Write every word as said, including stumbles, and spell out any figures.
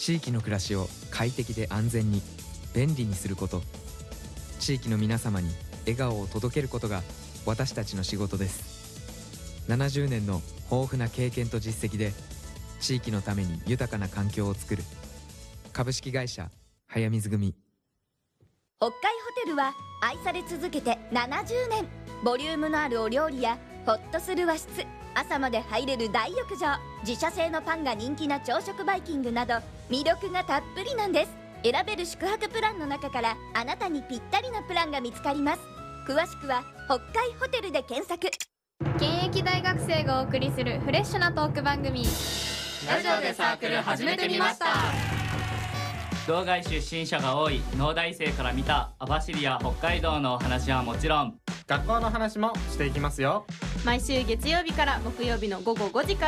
地域の暮らしを快適で安全に便利にすること、地域の皆様に笑顔を届けることが私たちの仕事です。ななじゅうねんの豊富な経験と実績で地域のために豊かな環境を作る株式会社早水組。 北海ホテルは愛され続けてななじゅうねん。ボリュームのあるお料理やホッとする和室、朝まで入れる大浴場、自社製のパンが人気な朝食バイキングなど魅力がたっぷりなんです。選べる宿泊プランの中からあなたにぴったりなプランが見つかります。詳しくは北海ホテルで検索。 現役大学生がお送りするフレッシュなトーク番組、 ラジオでサークル始めてみました。 道外出身者が多い農大生から見た網走や北海道のお話はもちろん、 学校の話もしていきますよ。 毎週月曜日から木曜日の午後ごじから